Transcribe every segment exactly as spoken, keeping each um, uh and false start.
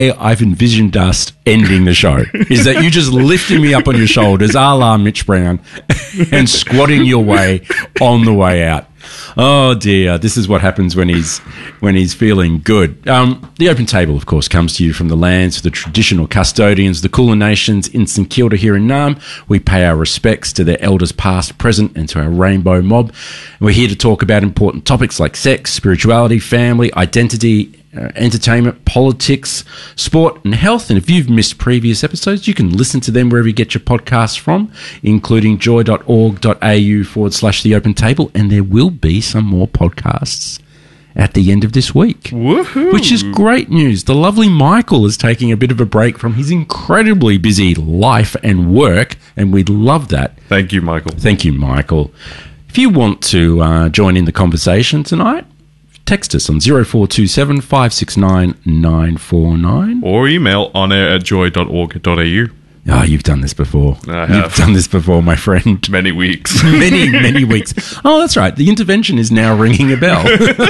I've envisioned us ending the show is that you just lifting me up on your shoulders, a la Mitch Brown, and squatting your way on the way out. Oh dear, this is what happens when he's when he's feeling good. Um, the Open Table, of course, comes to you from the lands of the traditional custodians, the Kulin Nations in St Kilda here in Naarm. We pay our respects to their elders past, present, and to our rainbow mob. And we're here to talk about important topics like sex, spirituality, family, identity, Uh, entertainment, politics, sport and health. And if you've missed previous episodes, you can listen to them wherever you get your podcasts from, including joy.org.au forward slash the open table. And there will be some more podcasts at the end of this week. Woohoo! Which is great news. The lovely Michael is taking a bit of a break from his incredibly busy life and work, and we love that. Thank you, Michael. Thank you, Michael. If you want to uh, join in the conversation tonight, text us on zero four two seven, five six nine, nine four nine. Or email onair at joy dot org dot a u. Oh, you've done this before. I have. You've done this before, my friend. Many weeks. many, many weeks. Oh, that's right. The intervention is now ringing a bell.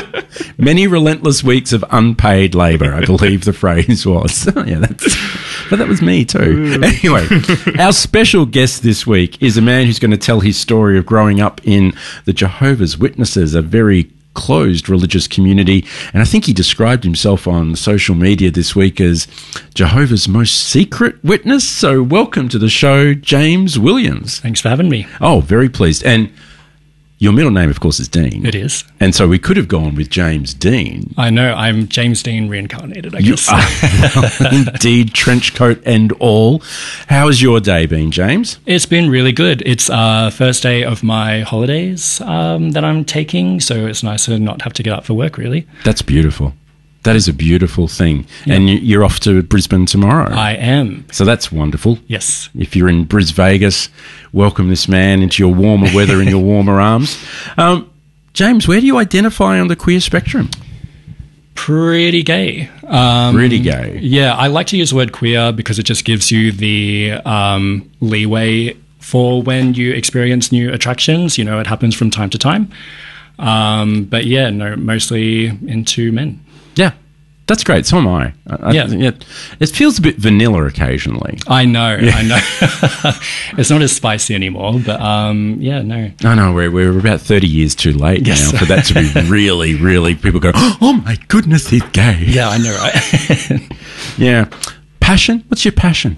Many relentless weeks of unpaid labour, I believe the phrase was. yeah, that's, but that was me too. Anyway, our special guest this week is a man who's going to tell his story of growing up in the Jehovah's Witnesses, a very closed religious community, and I think he described himself on social media this week as Jehovah's most secret witness. So welcome to the show, James Williams. Thanks for having me. Oh, very pleased. And your middle name, of course, is Dean. It is. And so we could have gone with James Dean. I know. I'm James Dean reincarnated, I You guess. are, well, indeed, trench coat and all. How has your day been, James? It's been really good. It's uh first day of my holidays um, that I'm taking, so it's nice to not have to get up for work, really. That's beautiful. That is a beautiful thing. Yeah. And you- you're off to Brisbane tomorrow. I am. So that's wonderful. Yes. If you're in Bris Vegas, welcome this man into your warmer weather and your warmer arms. Um, James, where do you identify on the queer spectrum? Pretty gay. Um, Pretty gay. Yeah, I like to use the word queer because it just gives you the um, leeway for when you experience new attractions. You know, it happens from time to time. Um, but yeah, no, mostly into men. Yeah, that's great. So am I. I Yeah. I, it feels a bit vanilla occasionally. I know, I know. It's not as spicy anymore, but um, yeah, no. I know, we're, we're about thirty years too late Yes. now for that to be really, really, people go, oh my goodness, he's gay. Yeah, I know, right? Yeah. Passion? What's your passion?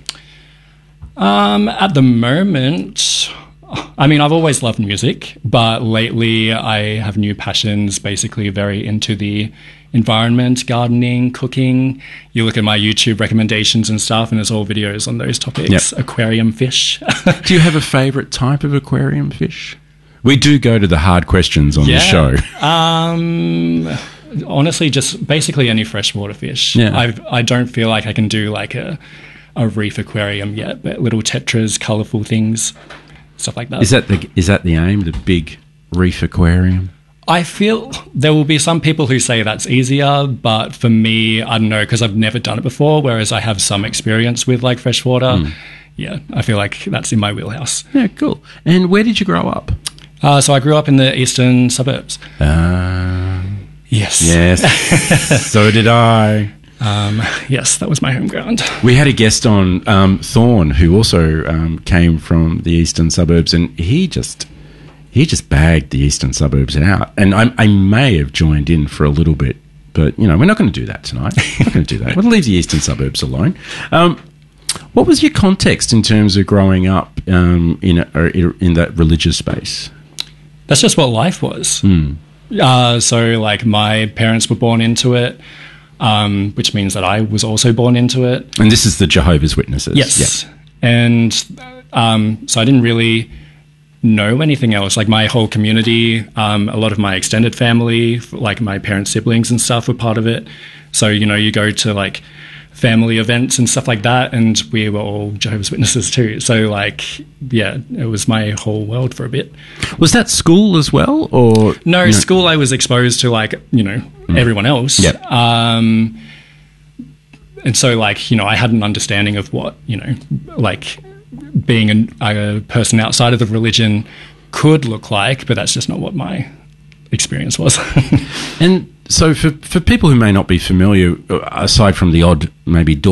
um, at the moment, I mean, I've always loved music, but lately I have new passions, basically very into the environment, gardening, cooking. You look at my YouTube recommendations and stuff, and there's all videos on those topics. Yep. Aquarium fish. Do you have a favourite type of aquarium fish? We do go to the hard questions on Yeah. the show. Um, honestly, just basically any freshwater fish. Yeah. I've, I don't feel like I can do like a, a reef aquarium yet, but little tetras, colourful things, stuff like that. Is that the is that the aim, the big reef aquarium? I feel there will be some people who say that's easier, but for me, I don't know, because I've never done it before, whereas I have some experience with like freshwater. Mm. Yeah, I feel like that's in my wheelhouse. Yeah, cool. And where did you grow up? Uh, so I grew up in the eastern suburbs. Um, Yes. yes. So did I. Um, yes, that was my home ground. We had a guest on, um, Thorne, who also um, came from the eastern suburbs, and he just he just bagged the eastern suburbs out. And I, I may have joined in for a little bit, but you know, we're not going to do that tonight. We're not going to do that. We'll leave the eastern suburbs alone. Um, what was your context in terms of growing up um, in a, or in that religious space? That's just what life was. Mm. Uh, so, like, my parents were born into it, um, which means that I was also born into it. And this is the Jehovah's Witnesses. Yes. Yep. And um, so I didn't really know anything else. Like, my whole community, um, a lot of my extended family, like my parents' siblings and stuff were part of it. So, you know, you go to, like, family events and stuff like that, and we were all Jehovah's Witnesses too. So, like, yeah, it was my whole world for a bit. Was that school as well, or No, school I was exposed to, like, you know, mm. everyone else. Yep. Um, and so, like, you know, I had an understanding of what, you know, like being a, a person outside of the religion could look like, but that's just not what my experience was. And So for, for people who may not be familiar, uh, aside from the odd maybe